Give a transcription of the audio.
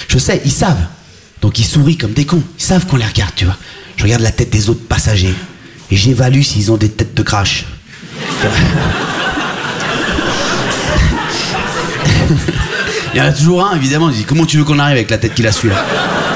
Je sais, ils savent. Donc ils sourient comme des cons. Ils savent qu'on les regarde, tu vois. Je regarde la tête des autres passagers. Et j'évalue s'ils ont des têtes de crash. Il y en a toujours un, évidemment. Il dit, comment tu veux qu'on arrive avec la tête qu'il a celui-là?